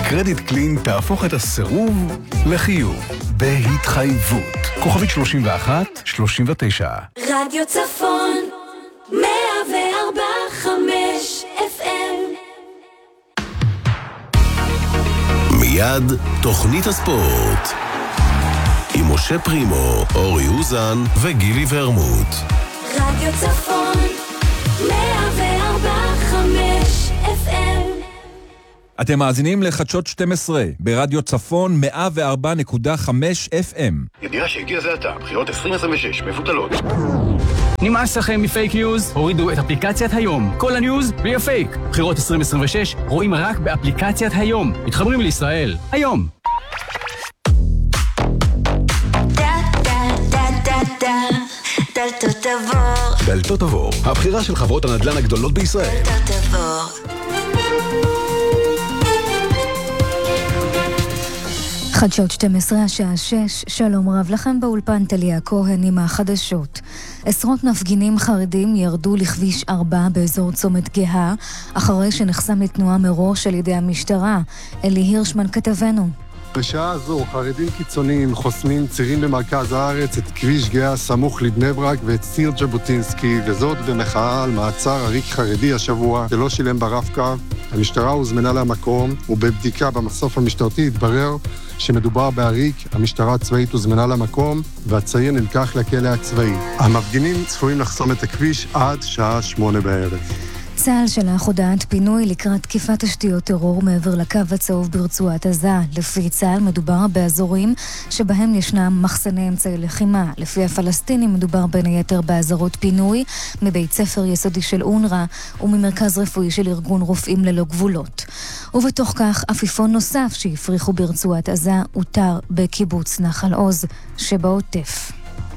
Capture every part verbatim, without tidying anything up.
קרדיט קלין תהפוך את הסירוב לחיוב. בהתחייבות. כוכבית שלושים ואחת שלושים ותשע. רדיו צפון מאה וארבע חמש אף אם. מיד תוכנית הספורט עם משה פרימו, אורי אוזן וגילי ורמוט. רדיו צפון מאה וארבע חמש אף אם. אתם מאזינים לחדשות שתים עשרה ברדיו צפון מאה וארבע נקודה חמש אף אם. ידיעה שהגיע זה עתה, בחירות עשרים עשרים ושש מבוטלות. נמאס לכם מפייק ניוז? הורידו את אפליקציית היום. כל הניוז בלי הפייק. בחירות עשרים עשרים ושש רואים רק באפליקציית היום. מתחברים לישראל. היום. דלתות עבור. דלתות עבור, הבחירה של חברות הנדל"ן הגדולות בישראל. דלתות עבור. חדשות שתים עשרה השעה שש, שלום רב לכם באולפן טליה כהן עם החדשות. עשרות מפגינים חרדים ירדו לכביש ארבע באזור צומת גאה, אחרי שנחסם לתנועה מראש על ידי המשטרה. אלי הירשמן כתבנו. בשעה הזו חרדים קיצוניים חוסמים צירים במרכז הארץ, את כביש גאה סמוך לבני ברק ואת ציר ז'בוטינסקי, וזאת במחאה על מעצר עריק חרדי השבוע שלא שילם ברב-קו. המשטרה הוזמנה למקום, ובבדיקה במסוף המשטרתי התברר שמדובר בעריק. המשטרה הצבאית הוזמנה למקום והצעיר נלקח לכלא הצבאי. המפגינים צפויים לחסום את הכביש עד שעה שמונה בערב. צה"ל שלח הודעת פינוי לקראת תקיפת תשתיות טרור מעבר לקו הצהוב ברצועת עזה. לפי צה"ל מדובר באזורים שבהם ישנם מחסני אמצעי לחימה. לפי הפלסטינים מדובר בין היתר באזהרות פינוי מבית ספר יסודי של אונר"א וממרכז רפואי של ארגון רופאים ללא גבולות. ובתוך כך עפיפון נוסף שהפריחו ברצועת עזה אותר בקיבוץ נחל עוז שבעוטף.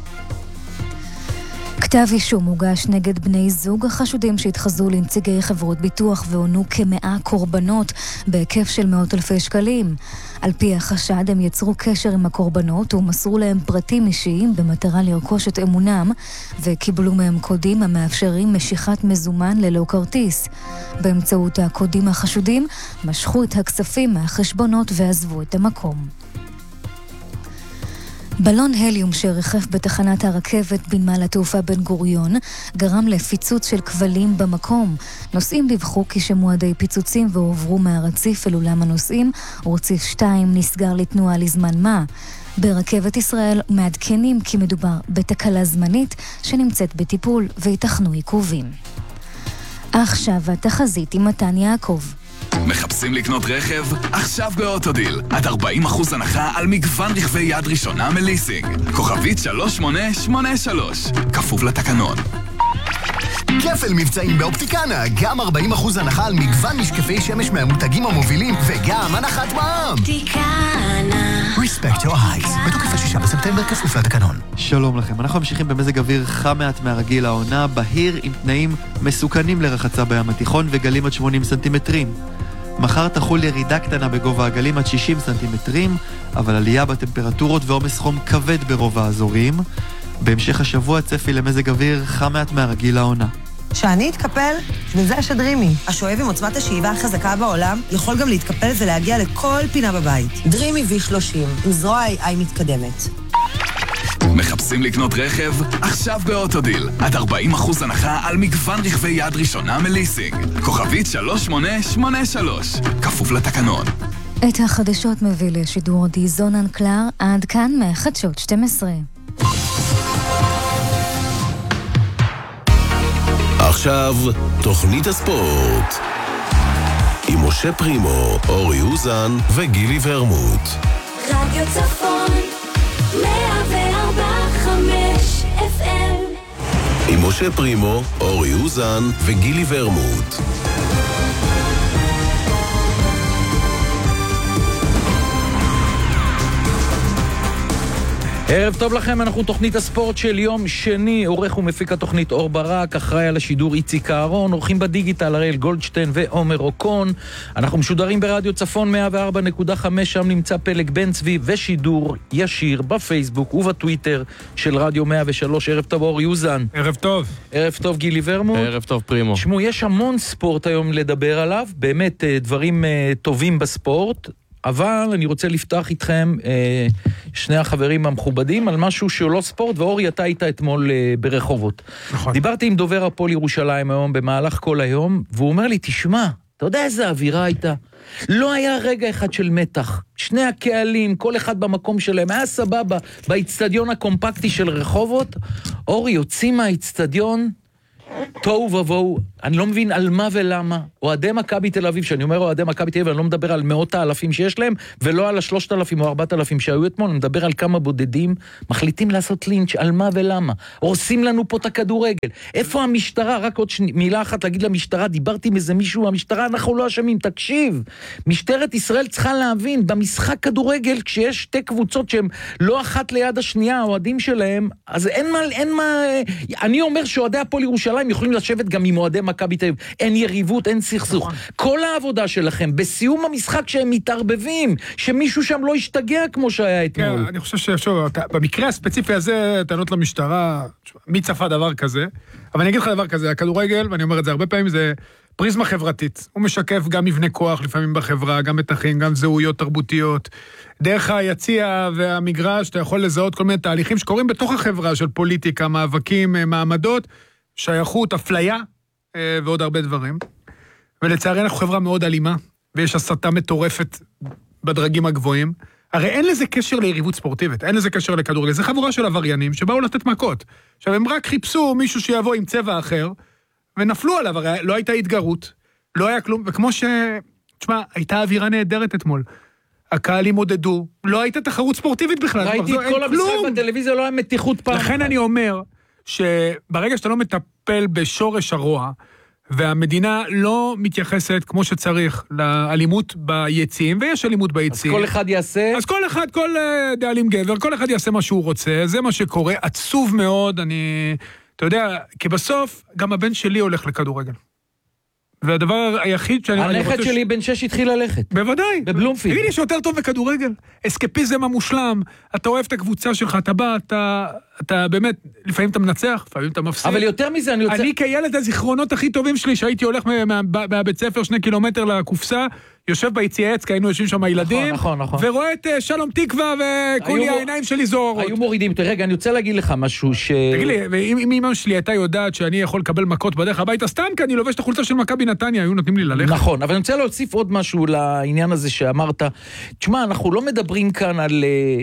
כתב אישום הוגש נגד בני זוג החשודים שהתחזו לנציגי חברות ביטוח ועונו כמאה קורבנות בהיקף של מאות אלפי שקלים. על פי החשד הם יצרו קשר עם הקורבנות ומסרו להם פרטים אישיים במטרה לרכוש את אמונם, וקיבלו מהם קודים המאפשרים משיכת מזומן ללא כרטיס. באמצעות הקודים החשודים משכו את הכספים מהחשבונות ועזבו את המקום. בלון הליום שרחף בתחנת הרכבת בנמל התעופה בן גוריון גרם לפיצוץ של כבלים במקום. נוסעים דיווחו כי שמועדי פיצוצים והועברו מהרציף אל אולם הנוסעים, ורציף שתיים נסגר לתנועה לזמן מה. ברכבת ישראל מעדכנים כי מדובר בתקלה זמנית שנמצאת בטיפול ויתכנו עיכובים. עכשיו התחזית עם מתן יעקב. מחפשים לקנות רכב? עכשיו באוטודיל. עד ארבעים אחוז הנחה על מגוון רכבי יד ראשונה מליסינג. כוכבית שלוש שמונה שמונה שלוש. כפוף לתקנון. כפל מבצעים באופטיקנה. גם ארבעים אחוז הנחה על מגוון משקפי שמש מהמותגים המובילים, וגם הנחת מע"מ. אופטיקנה. Respect your eyes. בתוקף השישה בספטמבר כפוף לתקנון. שלום לכם. אנחנו ממשיכים במזג אוויר חם מעט מהרגיל העונה, בהיר עם תנאים מסוכנים לרחצה בים התיכון וגלים עד שמונים סנטימטרים. מחר תחול ירידה קטנה בגובה הגלים עד שישים סנטימטרים, אבל עלייה בטמפרטורות ועומס חום כבד ברוב האזורים. בהמשך השבוע צפי למזג אוויר חם מעט מהרגיל העונה. שאני אתקפל, וזה השדרימי. השואב עם עוצמת השאיבה החזקה בעולם יכול גם להתקפל ולהגיע לכל פינה בבית. דרימי וי שלושים, עם זרוע איי איי מתקדמת. מחפשים לקנות רכב? עכשיו באוטודיל. עד ארבעים אחוז הנחה על מגוון רכבי יד ראשונה מליסינג. כוכבית שלוש שמונה שמונה שלוש. כפוף לתקנון. את החדשות מביא לשידור דיזון אנקלר. עד כאן מהחדשות שתים עשרה. עכשיו תוכנית הספורט עם משה פרימו, אורי אוזן וגילי ורמוט. רדיו צפון מאה וארבע חמש אף אם. עם משה פרימו, אורי אוזן וגילי ורמוט. ערב טוב לכם, אנחנו תוכנית הספורט של יום שני, עורך ומפיק התוכנית אור ברק, אחראי על השידור איציק אהרון, עורכים בדיגיטל הראל גולדשטיין ועומר אוקון. אנחנו משודרים ברדיו צפון מאה וארבע נקודה חמש, שם נמצא פלג בן צבי, ושידור ישיר בפייסבוק ובטוויטר של רדיו מאה ושלוש. ערב טוב אורי אוזן. ערב טוב. ערב טוב גילי ורמוט. ערב טוב פרימו. שמו, יש המון ספורט היום לדבר עליו, באמת דברים טובים בספורט. אבל אני רוצה לפתוח איתכם, אה, שני החברים המכובדים, על משהו שהוא לא ספורט, ואורי, אתה היית אתמול אה, ברחובות. נכון. דיברתי עם דובר הפועל ירושלים היום, במהלך כל היום, והוא אומר לי, תשמע, אתה יודע איזה אווירה הייתה? לא היה רגע אחד של מתח. שני הקהלים, כל אחד במקום שלהם, היה סבבה, באצטדיון הקומפקטי של רחובות, אורי, יוצאים מהאצטדיון, תוהו ובוהו, אני לא מבין על מה ולמה. אוהדי מכבי תל אביב, שאני אומר אוהדי מכבי תל אביב, אני לא מדבר על מאות האלפים שיש להם, ולא על השלושת אלפים או ארבעת אלפים שהיו אתמול, אני מדבר על כמה בודדים, מחליטים לעשות לינץ', על מה ולמה. הורסים לנו פה את הכדורגל. איפה המשטרה? רק עוד שני, מילה אחת להגיד למשטרה, דיברתי עם איזה מישהו, המשטרה, אנחנו לא אשמים, תקשיב. משטרת ישראל צריכה להבין, במשחק כדורגל, כשיש שתי קבוצות שהן לא אחת ליד השנייה, האוהדים שלהם, אז אין מה, אין מה, אני אומר שאוהדי הפועל ירושלים יכולים לשבת גם עם אוהדי מכבי תל אביב. אין יריבות, אין סכסוך. כל העבודה שלכם, בסיום המשחק שהם מתערבבים, שמישהו שם לא ישתגע כמו שהיה אתמול. אני חושב ששוב, במקרה הספציפי הזה, טענות למשטרה, מי צפה דבר כזה? אבל אני אגיד לך דבר כזה, הכדורגל, ואני אומר את זה הרבה פעמים, זה פריזמה חברתית. הוא משקף גם מבנה כוח לפעמים בחברה, גם מתחים, גם זהויות תרבותיות. דרך היציע והמגרש, אתה יכול לזהות כל מיני תהליכים שקורים בתוך החברה של פוליטיקה, מאבקים, מעמדות, שייכות, אפליה, ועוד הרבה דברים. ולצערי אנחנו חברה מאוד אלימה, ויש הסתה מטורפת בדרגים הגבוהים. הרי אין לזה קשר ליריבות ספורטיבית, אין לזה קשר לכדורגל. זה חבורה של עבריינים שבאו לתת מכות. עכשיו, הם רק חיפשו מישהו שיבוא עם צבע אחר, ונפלו עליו, הרי לא הייתה התגרות, לא היה כלום, וכמו ש... תשמע, הייתה אווירה נהדרת אתמול. הקהלים עודדו, לא הייתה תחרות ספורטיבית בכלל. ראיתי את כל המשחק בטלוויזיה, לא היה מתיחות פעם. לכן אני אומר שברגע שאתה לא מטפל בשורש הרוע, והמדינה לא מתייחסת כמו שצריך לאלימות ביציעים, ויש אלימות ביציעים. אז כל אחד יעשה... אז כל אחד, כל דאלים גבר, כל אחד יעשה מה שהוא רוצה, זה מה שקורה, עצוב מאוד, אני... אתה יודע, כי בסוף גם הבן שלי הולך לכדורגל. והדבר היחיד שאני... הנכד שלי בן שש התחיל ללכת. בוודאי. בבלומפילד. תגיד לי שיותר טוב בכדורגל. אסקפיזם המושלם. אתה אוהב את הקבוצה שלך, אתה בא, אתה, אתה באמת, לפעמים אתה מנצח, לפעמים אתה מפסיד. אבל יותר מזה, אני רוצה... אני כילד הזיכרונות הכי טובים שלי, שהייתי הולך מהבית ספר שני קילומטר לקופסה, יושב ביציע עץ, כי היינו יושבים שם הילדים, נכון, נכון, ורואה את שלום תקווה, וכולי העיניים שלי זוהרות. היו מורידים. רגע, אני רוצה להגיד לך משהו ש... תגיד לי, ואם אמא שלי הייתה יודעת שאני יכול לקבל מכות בדרך הביתה, סתם כי אני לובש את החולצה של מכבי נתניה, היו נותנים לי ללכת. נכון, אבל אני רוצה להוסיף עוד משהו לעניין הזה שאמרת. תשמע, אנחנו לא מדברים כאן על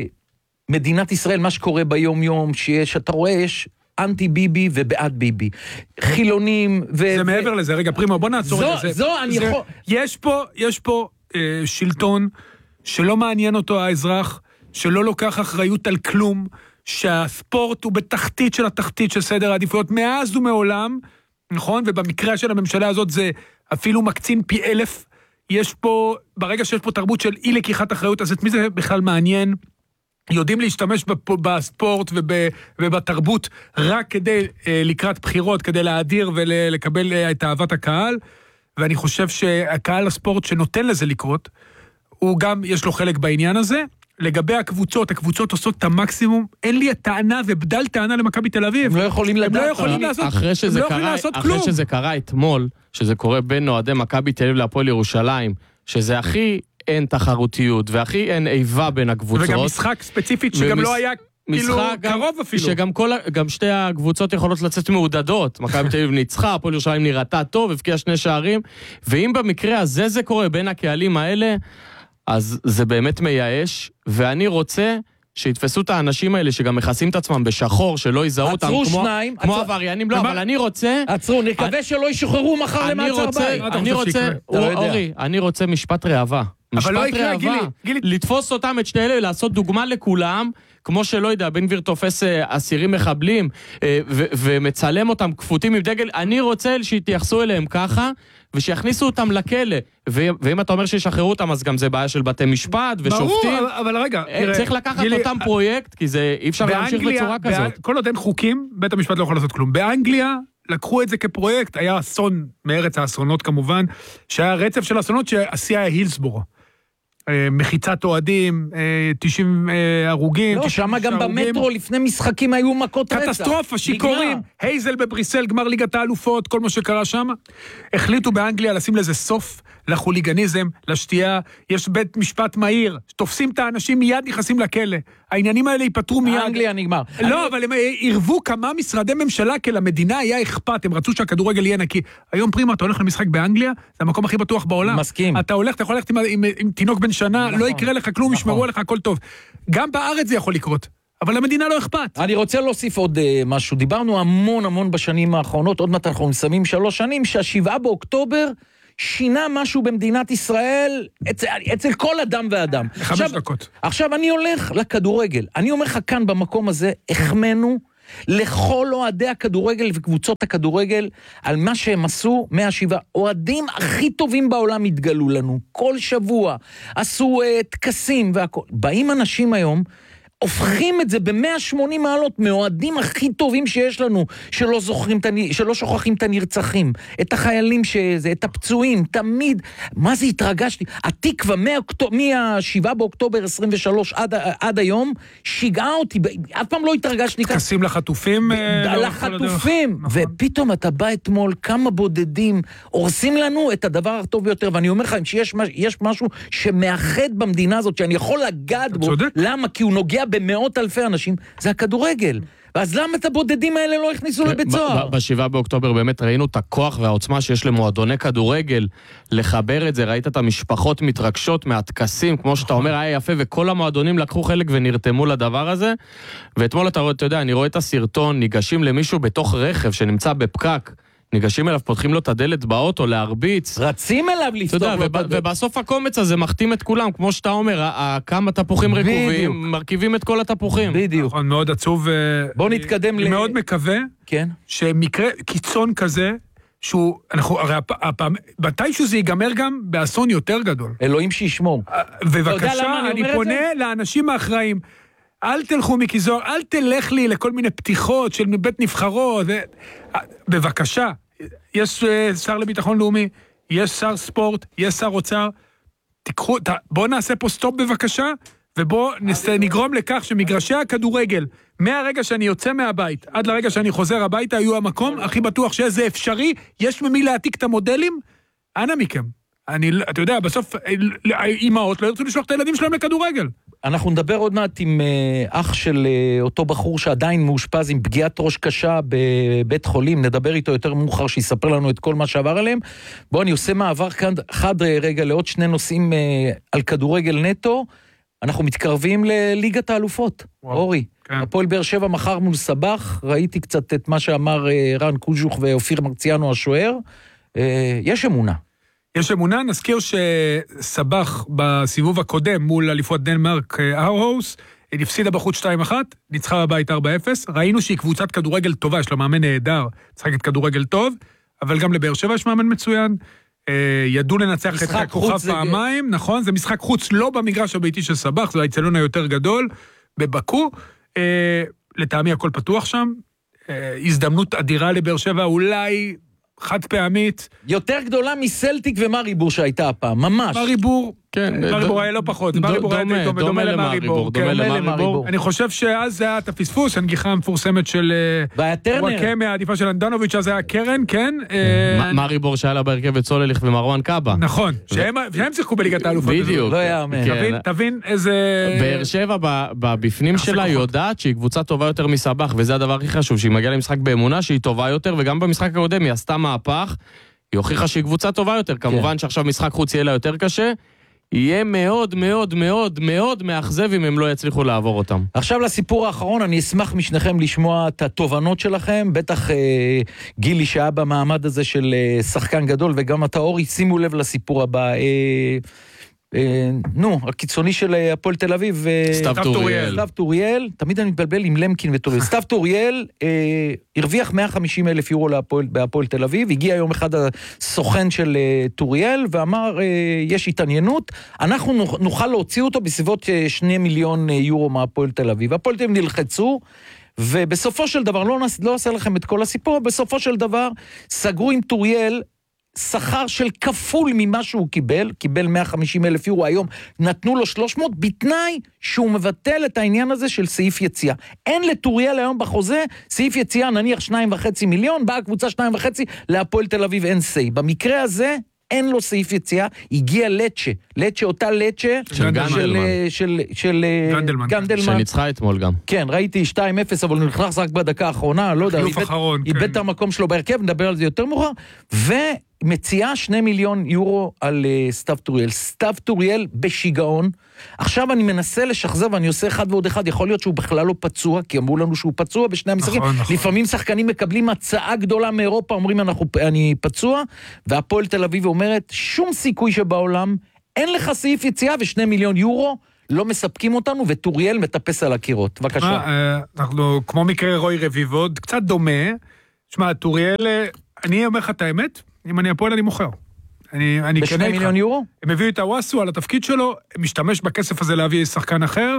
מדינת ישראל, מה שקורה ביום יום, שיש, אתה רואה, יש אנטי ביבי ובעד ביבי. חילונים ו... זה מעבר לזה, רגע, פרימו, בוא נעצור את זה. זו, אני יכול... יש פה, יש פה אה, שלטון שלא מעניין אותו האזרח, שלא לוקח אחריות על כלום, שהספורט הוא בתחתית של התחתית של סדר העדיפויות, מאז ומעולם, נכון? ובמקרה של הממשלה הזאת זה אפילו מקצין פי אלף. יש פה, ברגע שיש פה תרבות של אי לקיחת אחריות, אז את מי זה בכלל מעניין? יודעים להשתמש בספורט ובתרבות רק כדי לקראת בחירות, כדי להאדיר ולקבל את אהבת הקהל, ואני חושב שהקהל הספורט שנותן לזה לקרות, הוא גם, יש לו חלק בעניין הזה. לגבי הקבוצות, הקבוצות עושות את המקסימום, אין לי טענה ובדל טענה למכבי תל אביב. הם לא יכולים לדעת. הם לא יכולים לעשות, אחרי שזה הם לא קרה, יכולים לעשות אחרי כלום. שזה קרה אתמול, שזה קורה בין אוהדי מכבי תל אביב להפועל ירושלים, שזה הכי אין תחרותיות, והכי אין איבה בין הקבוצות. וגם משחק ספציפית שגם לא היה כאילו קרוב אפילו. שגם כל, גם שתי הקבוצות יכולות לצאת מעודדות. מכבי תל אביב ניצחה, הפועל ירושלים נראתה טוב, הבקיעה שני שערים, ואם במקרה הזה זה קורה בין הקהלים האלה, אז זה באמת מייאש, ואני רוצה שיתפסו את האנשים האלה שגם מכסים את עצמם בשחור, שלא יזהו אותם כמו עבריינים, לא, אבל אני רוצה... עצרו, נקווה שלא ישוחררו מחר למעצר בית. אני רוצה, אורי, אני רוצה משפט ראווה. משפט ראווה, לתפוס אותם את שני אלה, לעשות דוגמה לכולם, כמו שלא יודע, בן גביר תופס אסירים מחבלים, ומצלם אותם כפותים עם דגל, אני רוצה שיתייחסו אליהם ככה, ושיכניסו אותם לכלא, ואם אתה אומר שישחררו אותם, אז גם זה בעיה של בתי משפט ושופטים. ברור, אבל רגע, צריך לקחת אותם פרויקט, כי זה אי אפשר להמשיך בצורה כזאת. כל עוד אין חוקים, בית המשפט לא יכול לעשות כלום. באנגליה לקחו את זה כפרויקט, היה אסון מארץ האסונות כמובן, שהיה רצף של אסונות שעשייה הילסבורו. מחיצת אוהדים, תשעים הרוגים. לא, שם גם במטרו לפני משחקים היו מכות רצח. קטסטרופה, שיקורים, הייזל בבריסל, גמר ליגת האלופות, כל מה שקרה שם. החליטו באנגליה לשים לזה סוף, לחוליגניזם, לשתייה, יש בית משפט מהיר, תופסים את האנשים מיד נכנסים לכלא. העניינים האלה ייפטרו מיד. אנגליה נגמר. לא, אבל הם ערבו כמה משרדי ממשלה, כי למדינה היה אכפת, הם רצו שהכדורגל יהיה נקי. היום פרימה, אתה הולך למשחק באנגליה, זה המקום הכי בטוח בעולם. מסכים. אתה הולך, אתה יכול ללכת עם, עם, עם תינוק בן שנה, נכון, לא יקרה לך כלום, נכון. ישמרו עליך, הכל טוב. גם בארץ זה יכול לקרות. אבל למדינה לא אכפת. אני רוצה להוסיף עוד uh, משהו. דיברנו המון המון בשנים האחרונות, עוד מעט אנחנו מסיימים שלוש שנים, שהשבעה באוקטובר שינה משהו במדינת ישראל, אצל, אצל כל אדם ואדם. חמש עכשיו, דקות. עכשיו אני הולך לכדורגל. אני אומר לך כאן במקום הזה, החמנו לכל אוהדי הכדורגל וקבוצות הכדורגל על מה שהם עשו מהשבעה. אוהדים הכי טובים בעולם התגלו לנו. כל שבוע עשו uh, תקסים והכל. באים אנשים היום, הופכים את זה ב-מאה ושמונים מעלות מאוהדים הכי טובים שיש לנו, שלא זוכרים, שלא שוכחים את הנרצחים, את החיילים שזה, את הפצועים, תמיד, מה זה התרגשתי? התקווה מה-שבעה באוקטובר עשרים ושלוש עד, עד היום, שיגעה אותי, אף פעם לא התרגשתי. תקסים לחטופים. לחטופים, ופתאום אתה בא אתמול, כמה בודדים, הורסים לנו את הדבר הטוב ביותר, ואני אומר לך, שיש יש משהו שמאחד במדינה הזאת, שאני יכול לגעת בו, למה? כי הוא נוגע במאות אלפי אנשים, זה הכדורגל. ואז למה את הבודדים האלה לא הכניסו לבית סוהר? בשבעה באוקטובר באמת ראינו את הכוח והעוצמה שיש למועדוני כדורגל לחבר את זה, ראית את המשפחות מתרגשות מהתקסים, כמו שאתה אומר, היה יפה, וכל המועדונים לקחו חלק ונרתמו לדבר הזה, ואתמול אתה רואה, אתה יודע, אני רואה את הסרטון, ניגשים למישהו בתוך רכב שנמצא בפקק, ניגשים אליו, פותחים לו את הדלת באוטו, להרביץ. רצים אליו לפתוח לו את הדלת. ובסוף הקומץ הזה מחתים את כולם, כמו שאתה אומר, כמה תפוחים רקובים, מרכיבים את כל התפוחים. בדיוק. נכון, מאוד עצוב. בוא נתקדם ל... אני מאוד מקווה, כן. שמקרה קיצון כזה, שהוא, אנחנו, הרי הפעם, מתישהו זה ייגמר גם באסון יותר גדול. אלוהים שישמור. ובבקשה, אני פונה לאנשים האחראים, אל תלכו מיקי זוהר, אל תלך לי לכל מיני פתיחות של בית נבחרות, ו... בבקשה, יש שר לביטחון לאומי, יש שר ספורט, יש שר אוצר, תיקחו, ת... בואו נעשה פה סטופ בבקשה, ובואו נס... נגרום לכך שמגרשי הכדורגל, מהרגע שאני יוצא מהבית, עד לרגע שאני חוזר הביתה, היו המקום הכי בטוח שזה אפשרי, יש ממי להעתיק את המודלים, אנא מכם. אני, אתה יודע, בסוף, אימהות לא ירצו לשלוח את הילדים שלהם לכדורגל. אנחנו נדבר עוד מעט עם אח של אותו בחור שעדיין מאושפז עם פגיעת ראש קשה בבית חולים, נדבר איתו יותר מאוחר שיספר לנו את כל מה שעבר עליהם. בואו, אני עושה מעבר כאן חד רגע לעוד שני נושאים על כדורגל נטו, אנחנו מתקרבים לליגת האלופות, אורי. כן. הפועל באר שבע מחר מול סבח, ראיתי קצת את מה שאמר רן קוז'וך ואופיר מרציאנו השוער, יש אמונה. יש אמונה, נזכיר שסבח בסיבוב הקודם מול אליפות דנמרק אאוהוס, היא נפסידה בחוץ שתיים אחת, ניצחה בבית ארבע אפס, ראינו שהיא קבוצת כדורגל טובה, יש לה מאמן נהדר, משחקת כדורגל טוב, אבל גם לבאר שבע יש מאמן מצוין, ידעו לנצח את הכוכב פעמיים, נכון? זה משחק חוץ לא במגרש הביתי של סבח, זה האצטדיון היותר גדול, בבקו, לטעמי הכל פתוח שם, הזדמנות אדירה לבאר שבע, אולי חד פעמית. יותר גדולה מסלטיק ומריבור שהייתה הפעם, ממש. מריבור, כן. מריבור היה לא פחות. דומה למריבור. דומה למריבור. אני חושב שאז זה היה את הפספוס, הנגיחה המפורסמת של... וואקמה, העדיפה של אנדנוביץ', אז היה קרן, כן. מריבור שהיה לה בהרכב את סולליך ומרואן קאבה. נכון, שהם שיחקו בליגת האלופות. בדיוק. לא יאמן. תבין איזה... באר שבע בבפנים שלה יודעת שהיא קבוצה טובה יותר מסבח, וזה הדבר הכי חשוב, שהיא מגיעה למשחק באמונה שהיא טובה יותר, וגם במשחק הקודם היא עשתה מהפך, היא הוכיחה שהיא קבוצה טובה יותר, כמובן שעכשיו משחק חוץ יהיה לה יותר קשה, יהיה מאוד מאוד מאוד מאוד מאכזב אם הם לא יצליחו לעבור אותם. עכשיו לסיפור האחרון, אני אשמח משניכם לשמוע את התובנות שלכם, בטח אה, גילי שהיה במעמד הזה של אה, שחקן גדול, וגם אתה אורי, שימו לב לסיפור הבא, אה, אה, נו, הקיצוני של הפועל תל אביב, סתיו טוריאל. סתיו טוריאל, תמיד אני מתבלבל עם למקין וטוריאל. סתיו טוריאל אה, הרוויח מאה וחמישים אלף יורו להפועל, בהפועל תל אביב, הגיע יום אחד הסוכן של אה, טוריאל, ואמר, אה, יש התעניינות, אנחנו נוכל להוציא אותו בסביבות אה, שני מיליון יורו מהפועל תל אביב. הפועל תל אביב נלחצו, ובסופו של דבר, לא, לא עושה לכם את כל הסיפור, בסופו של דבר, סגרו עם טוריאל, שכר של כפול ממה שהוא קיבל, קיבל מאה וחמישים אלף יורו היום, נתנו לו שלוש מאות, בתנאי שהוא מבטל את העניין הזה של סעיף יציאה. אין לטוריאל היום בחוזה, סעיף יציאה נניח שניים וחצי מיליון, באה קבוצה שניים וחצי, להפועל תל אביב אין סי. במקרה הזה, אין לו סעיף יציאה, הגיע לצ'ה, לצ'ה, אותה לצ'ה של גנדלמן. של, של גנדלמן. גנדלמן. שניצחה אתמול גם. כן, ראיתי שתיים אפס, אבל הוא נכנס רק בדקה האחרונה, לא יודע, איבד את המקום שלו בהרכב, נדבר על זה יותר מאוחר, ומציעה שני מיליון יורו על uh, סתיו טוריאל. סתיו טוריאל בשיגעון, עכשיו אני מנסה לשחזר, ואני עושה אחד ועוד אחד, יכול להיות שהוא בכלל לא פצוע, כי אמרו לנו שהוא פצוע בשני המשחקים, נכון, נכון. לפעמים שחקנים מקבלים הצעה גדולה מאירופה, אומרים אנחנו, אני פצוע, והפועל תל אביב אומרת, שום סיכוי שבעולם, אין לך סעיף יציאה ושני מיליון יורו, לא מספקים אותנו, וטוריאל מטפס על הקירות. בבקשה. אנחנו, כמו מקרה רוי רביבו, קצת דומה, שמע, טוריאל, אני אומר לך את האמת, אם אני הפועל אני מוכר. אני, אני בשני מיליון יורו? הם הביאו את הוואסו על התפקיד שלו, משתמש בכסף הזה להביא שחקן אחר.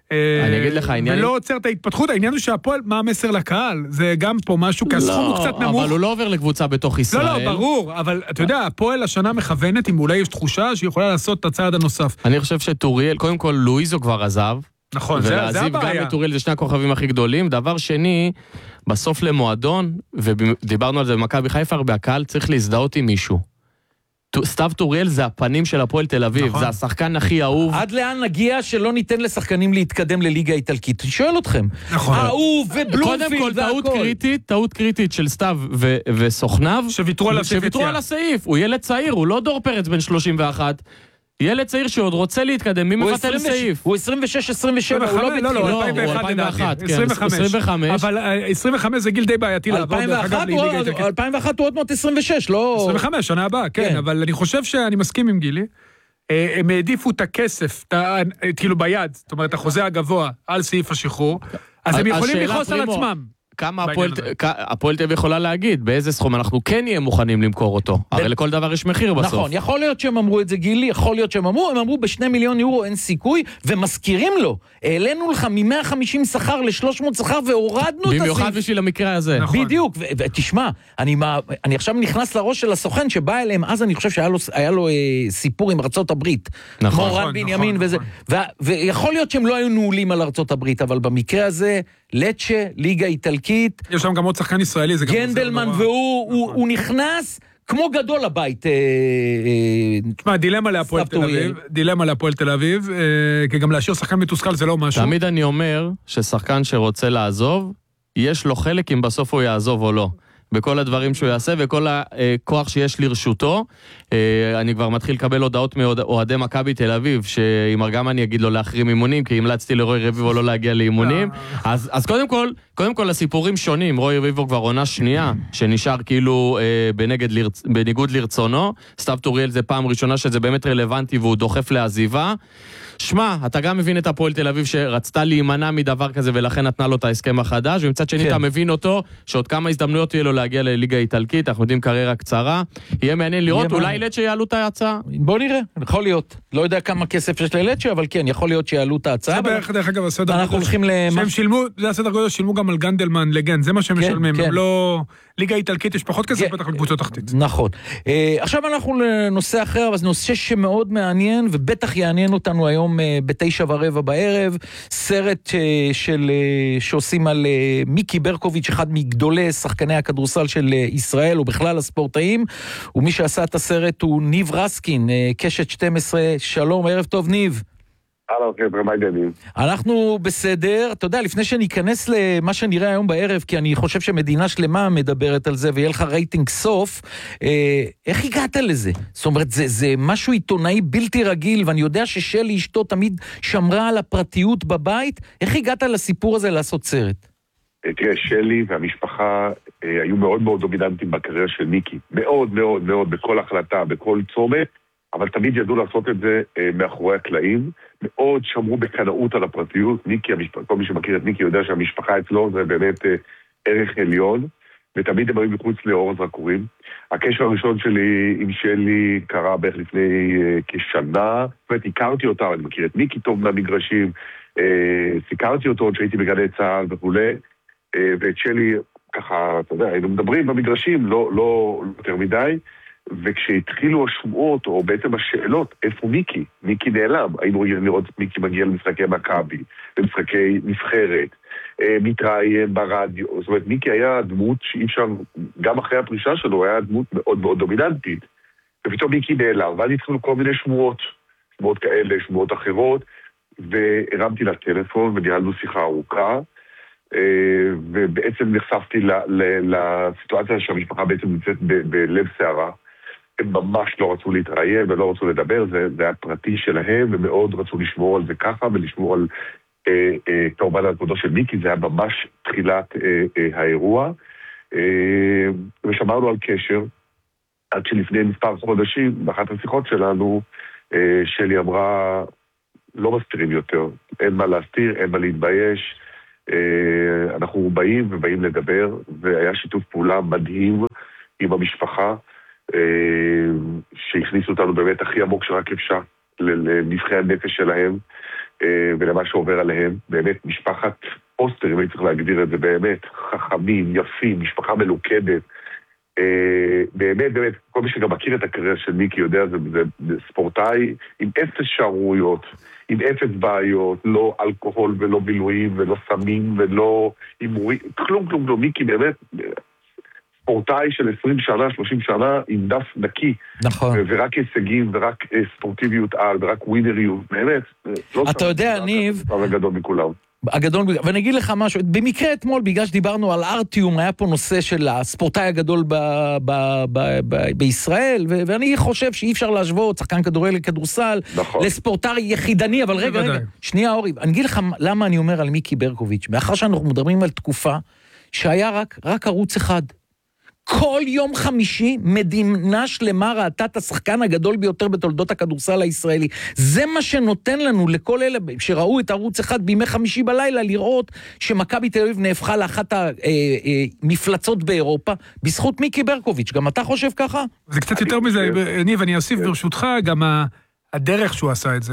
אני אגיד לך, העניין... ולא עוצר את ההתפתחות, העניין הוא שהפועל, מה המסר לקהל? זה גם פה משהו, כי הסכום הוא קצת נמוך. אבל הוא לא עובר לקבוצה בתוך ישראל. לא, לא, ברור, אבל אתה יודע, הפועל השנה מכוונת, אם אולי יש תחושה שהיא יכולה לעשות את הצעד הנוסף. אני חושב שטוריאל, קודם כל, לואיזו כבר עזב. נכון, זה הבעיה. ולהזיב גם את טוריאל, זה שני הכוכבים הכי גדולים. דבר שני, בסוף למועדון, ודיברנו על זה במכבי חיפה, הרבה הקהל צריך להזדהות עם מישהו. סתיו טוריאל זה הפנים של הפועל תל אביב, נכון. זה השחקן הכי אהוב. עד לאן נגיע שלא ניתן לשחקנים להתקדם לליגה האיטלקית? אני שואל אתכם. נכון. אהוב ובלומפילד קודם כל, טעות קריטית, טעות קריטית של סתיו ו- וסוכניו. שוויתרו על הסעיף. שוויתרו על הסעיף. הוא ילד צעיר, הוא לא דור פרץ בן שלושים ואחת. ילד צעיר שעוד רוצה להתקדם, מי מבטל סעיף? הוא עשרים ושש עשרים ושבע, הוא לא בתחילה. לא, לא, אלפיים ואחת, עשרים וחמש. אבל עשרים וחמש זה גיל די בעייתי לעבור. אלפיים ואחת הוא עוד מעט עשרים ושש, לא... עשרים וחמש, שנה הבאה, כן, אבל אני חושב שאני מסכים עם גילי. הם העדיפו את הכסף, כאילו ביד, זאת אומרת, החוזה הגבוה על סעיף השחרור, אז הם יכולים לכעוס על עצמם. כמה הפועל תל אביב יכולה להגיד, באיזה סכום אנחנו כן נהיה מוכנים למכור אותו. הרי לכל דבר יש מחיר בסוף. נכון, יכול להיות שהם אמרו את זה גילי, יכול להיות שהם אמרו, הם אמרו בשני מיליון יורו אין סיכוי, ומזכירים לו, העלינו לך מ-מאה וחמישים שכר ל-שלוש מאות שכר, והורדנו את הסעיף. במיוחד בשביל המקרה הזה. בדיוק, ותשמע, אני עכשיו נכנס לראש של הסוכן שבא אליהם, אז אני חושב שהיה לו סיפור עם ארצות הברית. נכון. כמו רן בנימין וזה. ויכול להיות שהם לא היו נעולים על ארצות הברית, אבל במקרה הזה, לצ'ה, ליגה איטלקית. יש שם גם עוד שחקן ישראלי, זה גם... גנדלמן, והוא נכנס כמו גדול לבית. תשמע, דילמה להפועל תל אביב, דילמה להפועל תל אביב, כי גם להשאיר שחקן מתוסכל זה לא משהו. תמיד אני אומר ששחקן שרוצה לעזוב, יש לו חלק אם בסוף הוא יעזוב או לא. בכל הדברים שהוא יעשה, וכל הכוח שיש לרשותו. אני כבר מתחיל לקבל הודעות מאוהדי מכבי תל אביב, שאם גם אני אגיד לו להחרים אימונים, כי המלצתי לרוי רביבו לא להגיע לאימונים. אז, אז קודם כל, קודם כל הסיפורים שונים. רוי רביבו כבר עונה שנייה, שנשאר כאילו בנגד, בניגוד לרצונו. סתיו טוריאל זה פעם ראשונה שזה באמת רלוונטי, והוא דוחף לעזיבה. שמע, אתה גם מבין את הפועל תל אביב שרצתה להימנע מדבר כזה ולכן נתנה לו את ההסכם החדש, ומצד שני אתה מבין אותו שעוד כמה הזדמנויות יהיה לו להגיע לליגה האיטלקית, אנחנו יודעים קריירה קצרה, יהיה מעניין לראות, אולי לצ'ה יעלו את ההצעה? בוא נראה, יכול להיות. לא יודע כמה כסף יש ללצ'ה, אבל כן, יכול להיות שיעלו את ההצעה. זה בערך, דרך אגב, הסדר אנחנו הולכים שהם שילמו, זה הסדר גודל, שילמו גם על גנדלמן לגן, זה מה שהם משלמים, הם לא... ליגה איטלקית יש פחות כסף, בטח לקבוצות תחתית. נכון. עכשיו אנחנו לנושא אחר, אבל זה נושא שמאוד מעניין, ובטח יעניין אותנו היום בתשע ורבע בערב, סרט של, שעושים על מיקי ברקוביץ', אחד מגדולי שחקני הכדורסל של ישראל, ובכלל הספורטאים, ומי שעשה את הסרט הוא ניב רסקין, קשת שתים עשרה, שלום, ערב טוב ניב. הלו, חבר'ה, מה העניינים? אנחנו בסדר, אתה יודע, לפני שניכנס למה שנראה היום בערב, כי אני חושב שמדינה שלמה מדברת על זה, ויהיה לך רייטינג סוף, אה, איך הגעת לזה? זאת אומרת, זה, זה משהו עיתונאי בלתי רגיל, ואני יודע ששלי אשתו תמיד שמרה על הפרטיות בבית, איך הגעת לסיפור הזה לעשות סרט? תראה, שלי והמשפחה אה, היו מאוד מאוד דומיננטיים בקריירה של מיקי, מאוד מאוד מאוד, בכל החלטה, בכל צומת, אבל תמיד ידעו לעשות את זה אה, מאחורי הקלעים, מאוד שמרו בקנאות על הפרטיות. מיקי, המשפחה, כל מי שמכיר את מיקי יודע שהמשפחה אצלו זה באמת אה, ערך עליון, ותמיד הם היו מחוץ לאור הזרקורים. הקשר הראשון שלי עם שלי קרה בערך לפני אה, כשנה, זאת אומרת, הכרתי אותה, אני מכיר את מיקי טוב מהמגרשים, אה, סיקרתי אותו עוד שהייתי בגלי צהל וכו', אה, ואת שלי, ככה, אתה יודע, היינו מדברים במגרשים, לא, לא, לא יותר מדי, וכשהתחילו השמועות, או בעצם השאלות, איפה מיקי? מיקי נעלם. היינו רגילים לראות מיקי מגיע למשחקי מכבי, למשחקי נבחרת, מתראיין ברדיו. זאת אומרת, מיקי היה דמות שאי אפשר, גם אחרי הפרישה שלו, היה דמות מאוד מאוד דומיננטית. ופתאום מיקי נעלם, ואז התחילו כל מיני שמועות, שמועות כאלה, שמועות אחרות, והרמתי לטלפון וניהלנו שיחה ארוכה, ובעצם נחשפתי לסיטואציה שהמשפחה בעצם נמצאת בלב שערה. הם ממש לא רצו להתראיין ולא רצו לדבר, זה, זה היה פרטי שלהם, ומאוד רצו לשמור על זה ככה, ולשמור על אה, אה, כמובן על כבודו של מיקי, זה היה ממש תחילת אה, אה, האירוע, אה, ושמרנו על קשר, עד שלפני מספר חודשים, באחת השיחות שלנו, אה, שלי אמרה, לא מסתירים יותר, אין מה להסתיר, אין מה להתבייש, אה, אנחנו באים ובאים לדבר, והיה שיתוף פעולה מדהים עם המשפחה, שהכניסו אותנו באמת הכי עמוק שרק אפשר לנבחי הנפש שלהם ולמה שעובר עליהם. באמת משפחת אוסטר, אם אני צריך להגדיר את זה, באמת חכמים, יפים, משפחה מלוכדת. באמת, באמת, כל מי שגם מכיר את הקריירה של מיקי יודע, זה, זה, זה ספורטאי עם אפס שערויות, עם אפס בעיות, לא אלכוהול ולא בילויים ולא סמים ולא הימורים, כלום כלום כלום. מיקי באמת ספורטאי של עשרים שנה, שלושים שנה, עם דף נקי. נכון. ורק הישגים, ורק ספורטיביות על, ורק ווינריות, באמת. אתה יודע, ניב... הגדול מכולם. הגדול, ואני אגיד לך משהו, במקרה אתמול, בגלל שדיברנו על ארטיום, היה פה נושא של הספורטאי הגדול ב, ב, ב, ב, בישראל, ו, ואני חושב שאי אפשר להשוות שחקן כדורגל כדורסל, נכון. לספורטאי יחידני, אבל רגע, רגע, שנייה אורי, אני אגיד לך למה אני אומר על מיקי ברקוביץ', מאחר שאנחנו מדברים על תקופה שהיה רק, רק ערוץ אחד. כל יום חמישי מדינה שלמה ראתה את השחקן הגדול ביותר בתולדות הכדורסל הישראלי. זה מה שנותן לנו לכל אלה שראו את ערוץ אחד בימי חמישי בלילה, לראות שמכבי תל אביב נהפכה לאחת המפלצות באירופה, בזכות מיקי ברקוביץ'. גם אתה חושב ככה? זה קצת יותר מזה, ניב, אני אוסיף ברשותך גם הדרך שהוא עשה את זה.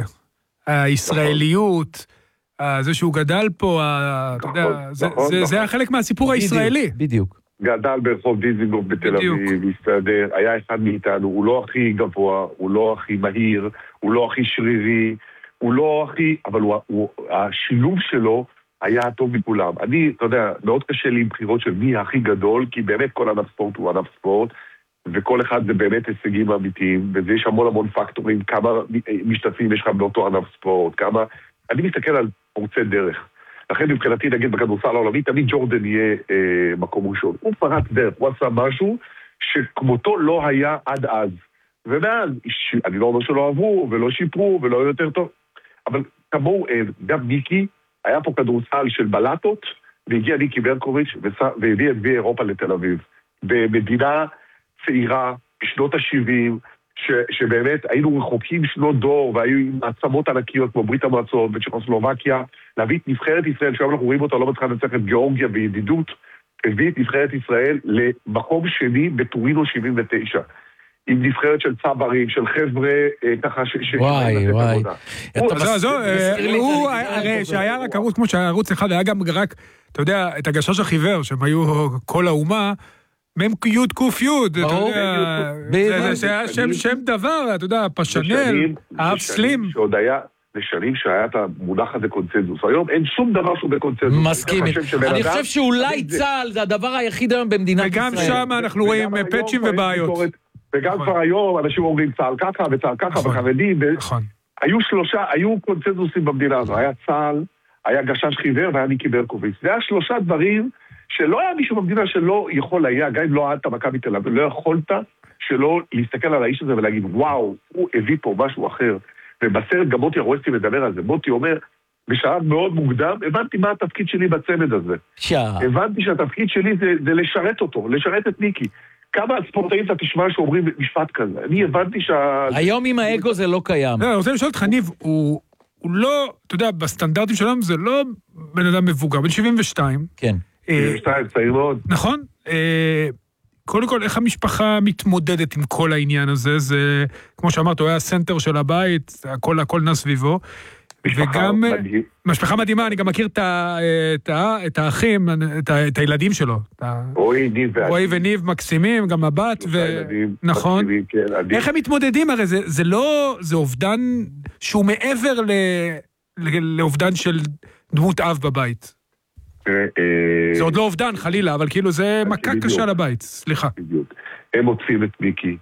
הישראליות, זה שהוא גדל פה, אתה יודע, זה היה חלק מהסיפור הישראלי. בדיוק. גדל ברחוב דיזינגוף בתל אביב, הסתדר, היה אחד מאיתנו, הוא לא הכי גבוה, הוא לא הכי מהיר, הוא לא הכי שרירי, הוא לא הכי, אבל הוא, הוא, השילוב שלו היה הטוב מכולם. אני, אתה יודע, מאוד קשה לי עם בחירות של מי הכי גדול, כי באמת כל ענף ספורט הוא ענף ספורט, וכל אחד זה באמת הישגים אמיתיים, ויש המון המון פקטורים, כמה משתתפים יש לך באותו ענף ספורט, כמה, אני מסתכל על פורצי דרך. לכן מבחינתי, נגיד בכדורסל העולמי, תמיד ג'ורדן יהיה אה, מקום ראשון. הוא פרץ דרך, הוא עשה משהו שכמותו לא היה עד אז. ומאז, ש... אני לא אומר שלא עברו, ולא שיפרו, ולא יותר טוב. אבל כמוהו, אה, גם מיקי, היה פה כדורסל של בלטות, והגיע ניקי ברקוביץ' והביא את בי אירופה לתל אביב. במדינה צעירה, בשנות ה-שבעים, ש, שבאמת היינו רחוקים שנות דור, והיו עם מעצמות ענקיות כמו ברית המועצות וצ'כוסלובקיה, להביא את נבחרת ישראל, שהיום אנחנו רואים אותה, לא מצליחה לנצח את גיאורגיה בידידות, הביא את נבחרת ישראל למקום שני בטורינו שבעים ותשע. עם נבחרת של צברים, של חבר'ה, ככה ש... וואי, וואי. הוא, הרי שהיה רק ערוץ, כמו שהיה ערוץ אחד, היה גם רק, אתה יודע, את הגשש החיוור, שהם היו כל האומה, מם יוד קוף יוד, אתה יודע, זה היה שם דבר, אתה יודע, פשנל, האב סלים. שעוד היה, לשנים שהיה את המונח הזה קונצנזוס. היום אין שום דבר שהוא בקונצנזוס. מסכים. אני חושב שאולי צה"ל זה הדבר היחיד היום במדינת ישראל. וגם שם אנחנו רואים פאצ'ים ובעיות. וגם כבר היום אנשים אומרים צה"ל ככה וצה"ל ככה וחרדים. היו שלושה, היו קונצנזוסים במדינה הזו. היה צה"ל, היה גשש חיוור והיה מיקי ברקוביץ'. זה היה שלושה דברים שלא היה מישהו במדינה שלא יכול היה, גם אם לא עדת מכבי תל אביב, לא יכולת שלא להסתכל על האיש הזה ולהגיד, וואו, הוא הביא פה משהו אחר. ובסרט גם מוטי הרואסטי מדבר על זה. מוטי אומר, בשלב מאוד מוקדם, הבנתי מה התפקיד שלי בצמד הזה. שעה. הבנתי שהתפקיד שלי זה, זה לשרת אותו, לשרת את מיקי. כמה ספורטאים אתה תשמע שאומרים משפט כזה? אני הבנתי שה... היום עם האגו זה לא קיים. לא, אני רוצה לשאול אותך, ניב, הוא, הוא לא, אתה יודע, בסטנדרטים שלנו זה לא בן אדם מבוגר, בן שבעים ושתיים. כן. שבעים ושתיים, צעיר מאוד. נכון. קודם כל, איך המשפחה מתמודדת עם כל העניין הזה? זה, כמו שאמרת, הוא היה הסנטר של הבית, הכל, הכל נע סביבו. וגם, משפחה מדהימה, אני גם מכיר את, את, את האחים, את, את הילדים שלו. רועי, ניב ואני. רועי וניב מקסימים, גם הבת, ו... נכון. כן, איך הם מתמודדים? הרי זה, זה לא, זה אובדן שהוא מעבר ל, לאובדן של דמות אב בבית. זה עוד לא אובדן, חלילה, אבל כאילו זה מכה קשה לבית, סליחה. בדיוק. הם עוטפים את מיקי,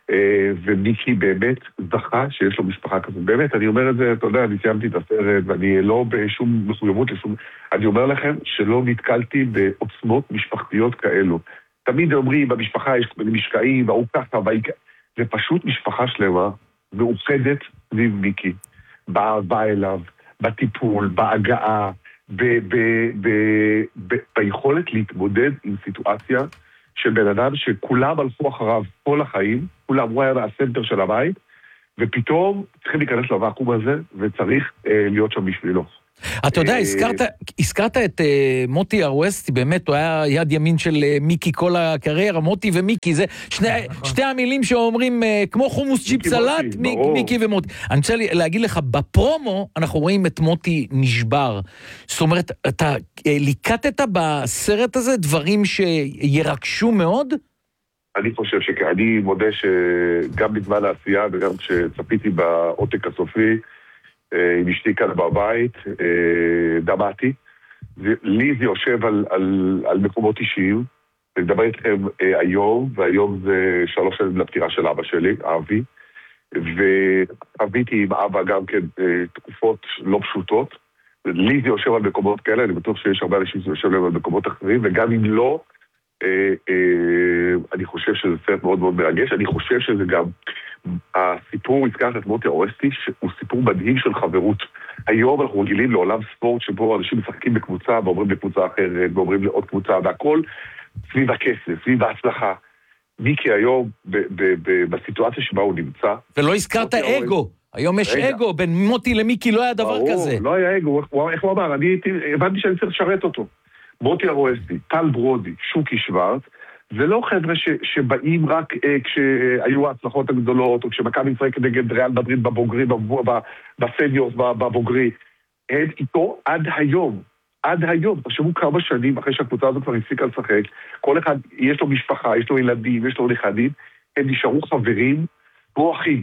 ומיקי באמת זכה שיש לו משפחה כזאת. באמת, אני אומר את זה, אתה יודע, אני סיימתי את הסרט, ואני לא בשום מחויבות לשום... אני אומר לכם שלא נתקלתי בעוצמות משפחתיות כאלו. תמיד אומרים, במשפחה יש משקעים, והוא ככה, והיא... זה פשוט משפחה שלמה, מאוחדת סביב מיקי. באהבה אליו, בטיפול, בהגעה, ב- ב- ב- ב- ביכולת להתמודד עם סיטואציה של בן אדם שכולם הלכו אחריו כל החיים, כולם הוא היה הסנטר של הבית, ופתאום צריכים להיכנס לוואקום הזה, וצריך אה, להיות שם בשבילו. אתה יודע, הזכרת, הזכרת את uh, מוטי ארואסטי, באמת, הוא היה יד ימין של uh, מיקי כל הקריירה, מוטי ומיקי, זה שני, שתי המילים שאומרים, uh, כמו חומוס צ'יפ סלט, מיק, מיקי ומוטי. אני רוצה להגיד לך, בפרומו אנחנו רואים את מוטי נשבר. זאת אומרת, אתה uh, ליקטת בסרט הזה דברים שירקשו מאוד? אני חושב שאני מודה שגם בזמן העשייה וגם כשצפיתי בעותק הסופי, עם אשתי כאן בבית, דמעתי. לי זה יושב על, על, על מקומות אישיים. אני מדבר איתכם היום, והיום זה שלוש שנים לפטירה של אבא שלי, אבי, וחוויתי עם אבא גם כן תקופות לא פשוטות. לי זה יושב על מקומות כאלה, אני בטוח שיש הרבה אנשים שיושב להם על מקומות אחרים, וגם אם לא, אני חושב שזה סרט מאוד מאוד מרגש. אני חושב שזה גם הסיפור, הזכרת את מוטי ארואסטי, שהוא סיפור מדהים של חברות. היום אנחנו רגילים לעולם ספורט שבו אנשים משחקים בקבוצה ועוברים לקבוצה אחרת ועוברים לעוד קבוצה, והכל סביב הכסף, סביב ההצלחה. מיקי היום בסיטואציה שבה הוא נמצא. ולא הזכרת אגו. היום יש אגו, בין מוטי למיקי לא היה דבר כזה. לא היה אגו, איך הוא אמר? אני הבנתי שאני צריך לשרת אותו. מוטי ארואסטי, טל ברודי, שוקי שוורץ, זה לא חבר'ה ש, שבאים רק אה, כשהיו ההצלחות הגדולות, או כשמכבי משחק נגד ריאל מדריד בבוגרי, בסניורס בבוגרי. הם איתו עד היום, עד היום. תחשבו כמה שנים אחרי שהקבוצה הזאת כבר הפסיקה לשחק, כל אחד יש לו משפחה, יש לו ילדים, יש לו נכדים, הם נשארו חברים כמו אחים.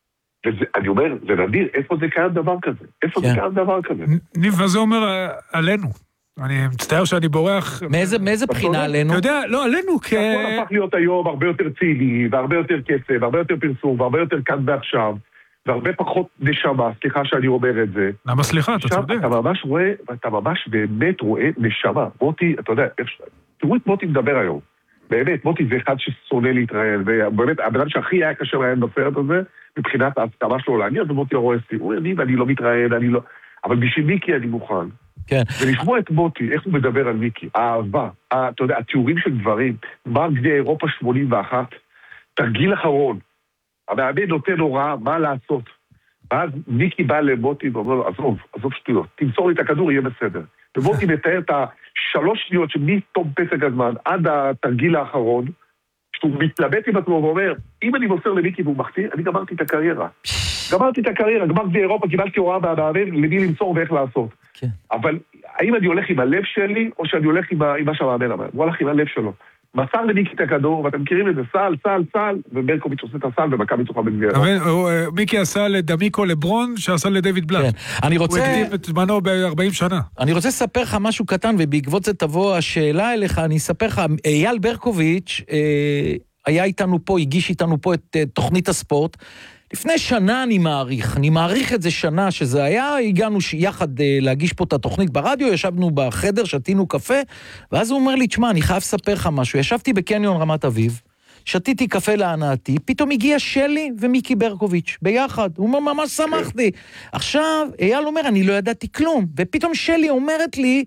ואני אומר, זה נדיר, איפה זה קיים דבר כזה? איפה זה קיים דבר כזה? ניב, וזה אומר עלינו. אני מצטער שאני בורח... מאיזה, מאיזה בחינה עלינו? אתה יודע, לא, עלינו כ... הכל הפך להיות היום הרבה יותר ציני, והרבה יותר כסף, והרבה יותר פרסום, והרבה יותר כאן ועכשיו, והרבה פחות נשמה, סליחה שאני אומר את זה. למה סליחה, אתה צודק. אתה ממש רואה, אתה ממש באמת רואה נשמה. מוטי, אתה יודע, תראו את מוטי מדבר היום. באמת, מוטי זה אחד ששונא להתראיין, ובאמת, הבן אדם שהכי היה קשה להם בסרט הזה, מבחינת ההסכמה שלו להגיע, זה מוטי ארואסטי. הוא אומר, אני לא מתראיין, אני לא... אבל בשביל מיקי אני מוכן. כן. ולשמוע את מוטי, איך הוא מדבר על מיקי, האהבה, אתה יודע, התיאורים של דברים, מה גדי אירופה שמונים ואחת, תרגיל אחרון, המאמן נותן הוראה מה לעשות, ואז מיקי בא למוטי ואומר לו, עזוב, עזוב שטויות, תמסור לי את הכדור, יהיה בסדר. ומוטי מתאר את השלוש שניות שמתום פסק הזמן עד התרגיל האחרון, שהוא מתלבט עם עצמו ואומר, אם אני מוסר למיקי והוא מחטיא, אני גמרתי את הקריירה. גמרתי את הקריירה, גמרתי אירופה, קיבלתי הוראה מהמאמן, למי למסור ואיך לעשות. כן. אבל האם אני הולך עם הלב שלי, או שאני הולך עם, עם מה שהמאמן אמר? הוא הולך עם הלב שלו. מסר למיקי את הכדור, ואתם מכירים את זה, סל, סל, סל, וברקוביץ' עושה את הסל, ומכבי תוכל בגביע. מיקי עשה לדמיקו לברון, שעשה לדויד בלאט. כן. אני רוצה... הוא הקדים את זמנו ב-ארבעים שנה. אני רוצה לספר לך משהו קטן, ובעקבות זה תבוא השאלה אליך, אני אספר לך, אייל ברקוביץ' אה, היה איתנו פה, הגיש איתנו פה את אה, תוכנית הספורט, לפני שנה אני מעריך, אני מעריך את זה שנה שזה היה, הגענו יחד אה, להגיש פה את התוכנית ברדיו, ישבנו בחדר, שתינו קפה, ואז הוא אומר לי, תשמע, אני חייב לספר לך משהו, ישבתי בקניון רמת אביב, שתיתי קפה להנאתי, פתאום הגיע שלי ומיקי ברקוביץ' ביחד, הוא אומר, ממש שמחתי. עכשיו, אייל אומר, אני לא ידעתי כלום, ופתאום שלי אומרת לי,